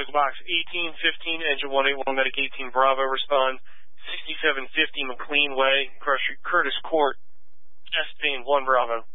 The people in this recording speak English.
Echo Box 1815, Engine 181, Medic 18 Bravo, respond 6750 McLean Way, Curtis Court, S-Beam 1 Bravo.